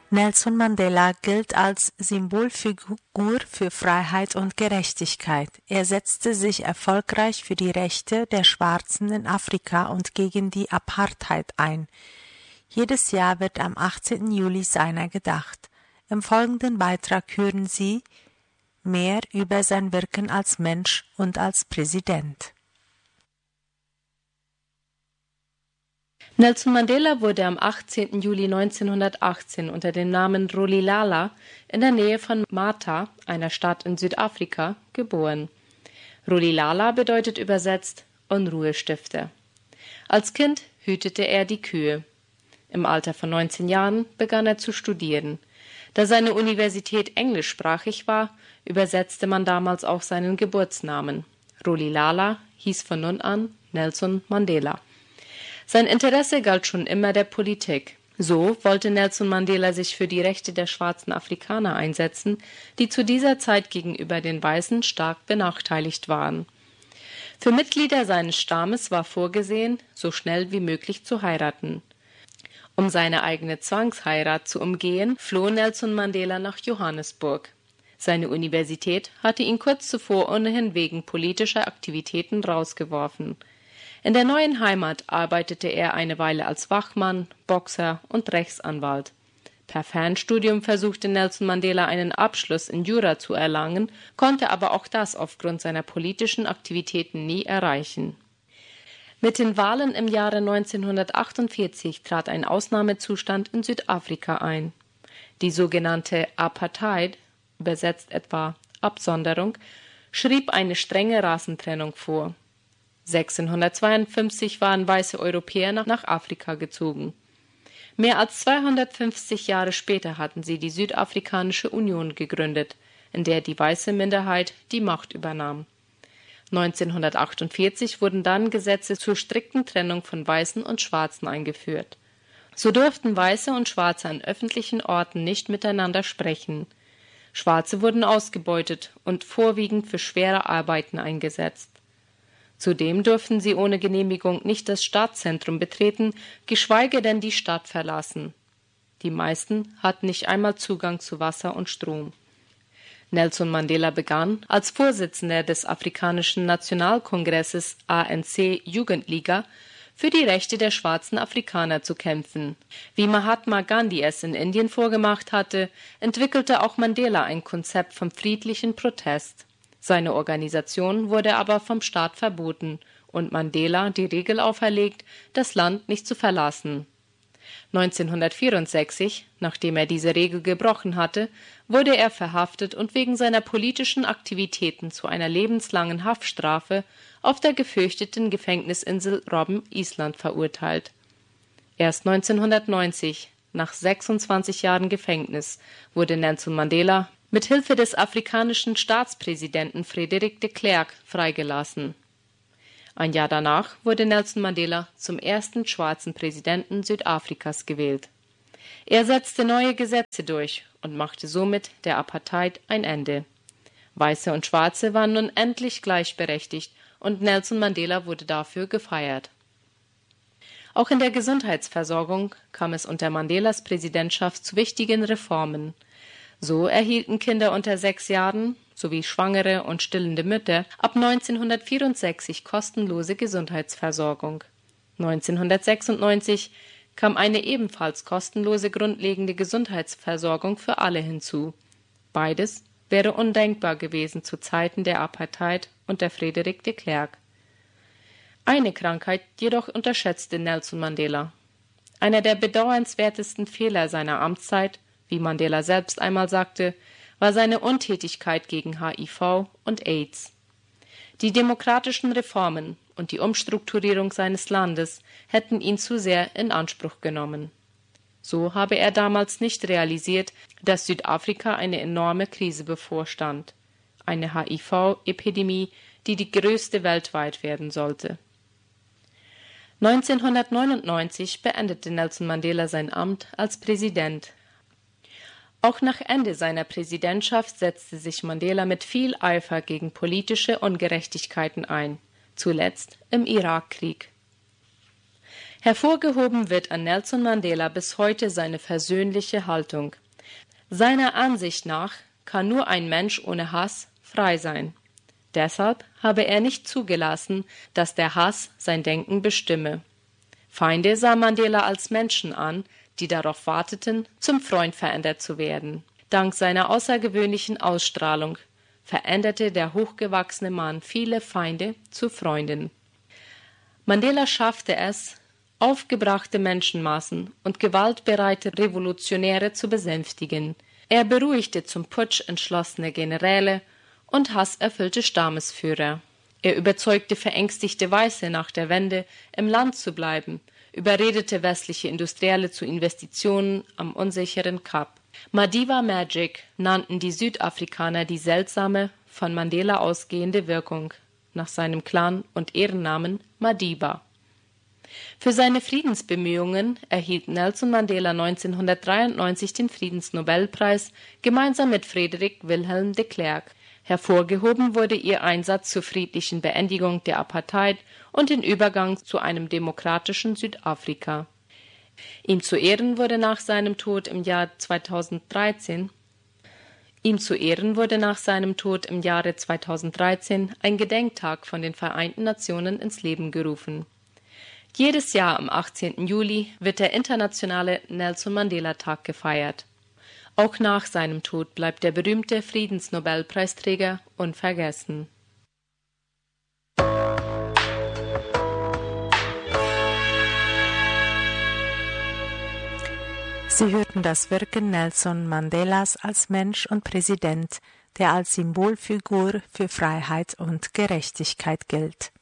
Nelson Mandela gilt als Symbolfigur für Freiheit und Gerechtigkeit. Er setzte sich erfolgreich für die Rechte der Schwarzen in Afrika und gegen die Apartheid ein. Jedes Jahr wird am 18. Juli seiner gedacht. Im folgenden Beitrag hören Sie mehr über sein Wirken als Mensch und als Präsident. Nelson Mandela wurde am 18. Juli 1918 unter dem Namen Rolihlahla in der Nähe von Matha, einer Stadt in Südafrika, geboren. Rolihlahla bedeutet übersetzt Unruhestifter. Als Kind hütete er die Kühe. Im Alter von 19 Jahren begann er zu studieren. Da seine Universität englischsprachig war, übersetzte man damals auch seinen Geburtsnamen. Rolihlahla hieß von nun an Nelson Mandela. Sein Interesse galt schon immer der Politik. So wollte Nelson Mandela sich für die Rechte der schwarzen Afrikaner einsetzen, die zu dieser Zeit gegenüber den Weißen stark benachteiligt waren. Für Mitglieder seines Stammes war vorgesehen, so schnell wie möglich zu heiraten. Um seine eigene Zwangsheirat zu umgehen, floh Nelson Mandela nach Johannesburg. Seine Universität hatte ihn kurz zuvor ohnehin wegen politischer Aktivitäten rausgeworfen. In der neuen Heimat arbeitete er eine Weile als Wachmann, Boxer und Rechtsanwalt. Per Fernstudium versuchte Nelson Mandela einen Abschluss in Jura zu erlangen, konnte aber auch das aufgrund seiner politischen Aktivitäten nie erreichen. Mit den Wahlen im Jahre 1948 trat ein Ausnahmezustand in Südafrika ein. Die sogenannte Apartheid, übersetzt etwa Absonderung, schrieb eine strenge Rassentrennung vor. 1652 waren weiße Europäer nach Afrika gezogen. Mehr als 250 Jahre später hatten sie die Südafrikanische Union gegründet, in der die weiße Minderheit die Macht übernahm. 1948 wurden dann Gesetze zur strikten Trennung von Weißen und Schwarzen eingeführt. So durften Weiße und Schwarze an öffentlichen Orten nicht miteinander sprechen. Schwarze wurden ausgebeutet und vorwiegend für schwere Arbeiten eingesetzt. Zudem durften sie ohne Genehmigung nicht das Stadtzentrum betreten, geschweige denn die Stadt verlassen. Die meisten hatten nicht einmal Zugang zu Wasser und Strom. Nelson Mandela begann, als Vorsitzender des Afrikanischen Nationalkongresses ANC-Jugendliga, für die Rechte der schwarzen Afrikaner zu kämpfen. Wie Mahatma Gandhi es in Indien vorgemacht hatte, entwickelte auch Mandela ein Konzept vom friedlichen Protest. Seine Organisation wurde aber vom Staat verboten und Mandela die Regel auferlegt, das Land nicht zu verlassen. 1964, nachdem er diese Regel gebrochen hatte, wurde er verhaftet und wegen seiner politischen Aktivitäten zu einer lebenslangen Haftstrafe auf der gefürchteten Gefängnisinsel Robben Island verurteilt. Erst 1990, nach 26 Jahren Gefängnis, wurde Nelson Mandela mit Hilfe des afrikanischen Staatspräsidenten Frederik de Klerk freigelassen. Ein Jahr danach wurde Nelson Mandela zum ersten schwarzen Präsidenten Südafrikas gewählt. Er setzte neue Gesetze durch und machte somit der Apartheid ein Ende. Weiße und Schwarze waren nun endlich gleichberechtigt und Nelson Mandela wurde dafür gefeiert. Auch in der Gesundheitsversorgung kam es unter Mandelas Präsidentschaft zu wichtigen Reformen. So erhielten Kinder unter 6 Jahren sowie schwangere und stillende Mütter ab 1964 kostenlose Gesundheitsversorgung. 1996 kam eine ebenfalls kostenlose grundlegende Gesundheitsversorgung für alle hinzu. Beides wäre undenkbar gewesen zu Zeiten der Apartheid unter Frederik de Klerk. Eine Krankheit jedoch unterschätzte Nelson Mandela. Einer der bedauernswertesten Fehler seiner Amtszeit, wie Mandela selbst einmal sagte, war seine Untätigkeit gegen HIV und AIDS. Die demokratischen Reformen und die Umstrukturierung seines Landes hätten ihn zu sehr in Anspruch genommen. So habe er damals nicht realisiert, dass Südafrika eine enorme Krise bevorstand, eine HIV-Epidemie, die die größte weltweit werden sollte. 1999 beendete Nelson Mandela sein Amt als Präsident. Auch nach Ende seiner Präsidentschaft setzte sich Mandela mit viel Eifer gegen politische Ungerechtigkeiten ein, zuletzt im Irakkrieg. Hervorgehoben wird an Nelson Mandela bis heute seine versöhnliche Haltung. Seiner Ansicht nach kann nur ein Mensch ohne Hass frei sein. Deshalb habe er nicht zugelassen, dass der Hass sein Denken bestimme. Feinde sah Mandela als Menschen an, die darauf warteten, zum Freund verändert zu werden. Dank seiner außergewöhnlichen Ausstrahlung veränderte der hochgewachsene Mann viele Feinde zu Freunden. Mandela schaffte es, aufgebrachte Menschenmassen und gewaltbereite Revolutionäre zu besänftigen. Er beruhigte zum Putsch entschlossene Generäle und hasserfüllte Stammesführer. Er überzeugte verängstigte Weiße nach der Wende, im Land zu bleiben, überredete westliche Industrielle zu Investitionen am unsicheren Kap. Madiba Magic nannten die Südafrikaner die seltsame, von Mandela ausgehende Wirkung, nach seinem Clan- und Ehrennamen Madiba. Für seine Friedensbemühungen erhielt Nelson Mandela 1993 den Friedensnobelpreis gemeinsam mit Frederik Wilhelm de Klerk. Hervorgehoben wurde ihr Einsatz zur friedlichen Beendigung der Apartheid und den Übergang zu einem demokratischen Südafrika. Ihm zu Ehren wurde nach seinem Tod im Jahre 2013 ein Gedenktag von den Vereinten Nationen ins Leben gerufen. Jedes Jahr am 18. Juli wird der internationale Nelson Mandela Tag gefeiert. Auch nach seinem Tod bleibt der berühmte Friedensnobelpreisträger unvergessen. Sie hörten das Wirken Nelson Mandelas als Mensch und Präsident, der als Symbolfigur für Freiheit und Gerechtigkeit gilt.